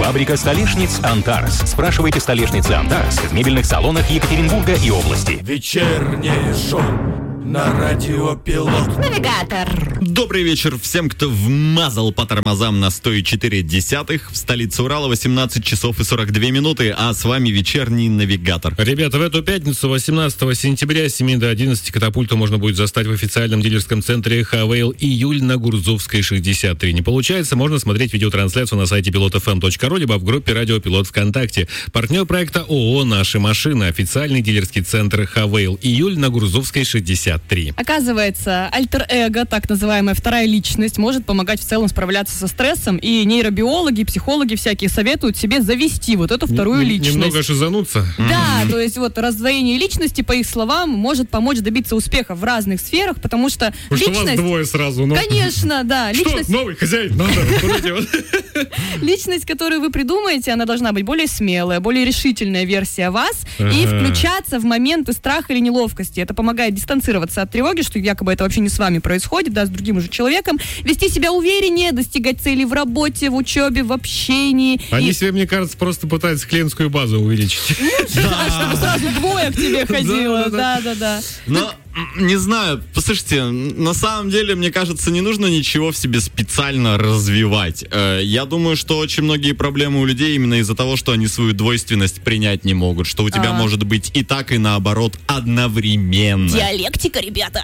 Фабрика столешниц «Антарес». Спрашивайте столешницы «Антарес» в мебельных салонах Екатеринбурга и области. Вечернее шоу на Радио Пилот. Навигатор. Добрый вечер всем, кто вмазал по тормозам на 104,1. В столице Урала 18 часов и 42 минуты, а с вами вечерний навигатор. Ребята, в эту пятницу, 18 сентября, с 7 до 11 катапульту можно будет застать в официальном дилерском центре «Хавейл» июль на Гурзовской, 63. Не получается, можно смотреть видеотрансляцию на сайте pilotfm.ru, либо в группе «Радио Пилот» ВКонтакте. Партнер проекта ООО «Наши машины». Официальный дилерский центр «Хавейл» июль на Гурзовской, 63. Оказывается, альтер-эго, так называемая вторая личность, может помогать в целом справляться со стрессом, и нейробиологи, психологи всякие советуют себе завести вот эту вторую личность. Немного шизануться? Да, то есть вот раздвоение личности, по их словам, может помочь добиться успеха в разных сферах, потому что личность... Что вас двое сразу, но... Конечно, да. Что, новый хозяин? Надо. Личность, которую вы придумаете, она должна быть более смелая, более решительная версия вас, и включаться в моменты страха или неловкости. Это помогает дистанцироваться от тревоги, что якобы это вообще не с вами происходит, да, с другим уже человеком, вести себя увереннее, достигать целей в работе, в учебе, в общении. Они себе, мне кажется, просто пытаются клиентскую базу увеличить. Чтобы сразу двое к тебе ходило. Да. Но, не знаю, послушайте, на самом деле, мне кажется, не нужно ничего в себе специально развивать. Я думаю, что очень многие проблемы у людей именно из-за того, что они свою двойственность принять не могут, что у тебя может быть и так, и наоборот одновременно. Диалектика, ребята.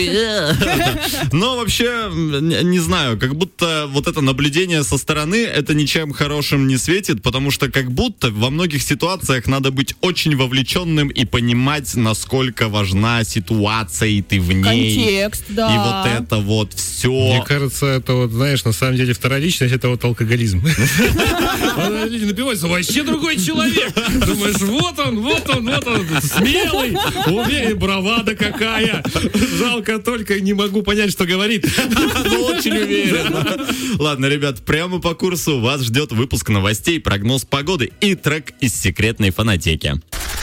Но вообще, не знаю, как будто вот это наблюдение со стороны, это ничем хорошим не светит, потому что как будто во многих ситуациях надо быть очень вовлеченным и понимать, насколько важна ситуация, и ты в ней. Контекст, да. И вот это вот все. Мне кажется, это вот, знаешь, на самом деле вторая личность, это вот алкоголизм. Люди напиваются, вообще другой человек. Думаешь, вот он, смелый, уверен, бравада какая. Жалко только не могу понять, что говорит. Очень уверен. Ладно, ребят, прямо по курсу вас ждет выпуск новостей, прогноз погоды и трек из секретной фонотеки.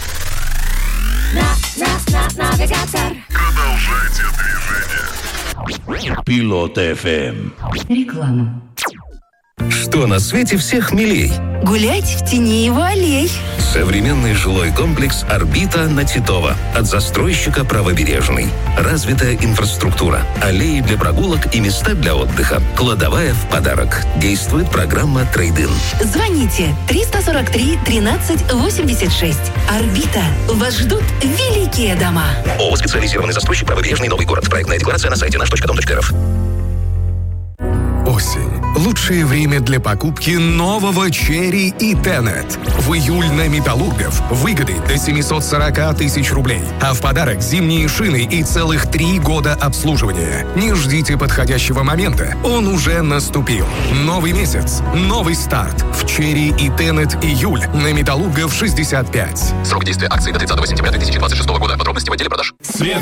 Навигатор. Продолжайте движение. Пилот ФМ. Реклама. Что на свете всех милей? Гулять в тени его аллей. Современный жилой комплекс «Орбита» на Титова. От застройщика «Правобережный». Развитая инфраструктура. Аллеи для прогулок и места для отдыха. Кладовая в подарок. Действует программа «Трейд-ин». Звоните 343 13 86. «Орбита». Вас ждут великие дома. ООО «Специализированный застройщик «Правобережный», Новый город». Проектная декларация на сайте наш.дом.рф. Осень. Лучшее время для покупки нового Cherry и Tenet. В июль на Металлургов выгоды до 740 тысяч рублей. А в подарок зимние шины и целых 3 года обслуживания. Не ждите подходящего момента. Он уже наступил. Новый месяц. Новый старт. В Cherry и Tenet июль на Металлургов 65. Срок действия акции до 30 сентября 2026 года. Подробности в отделе продаж.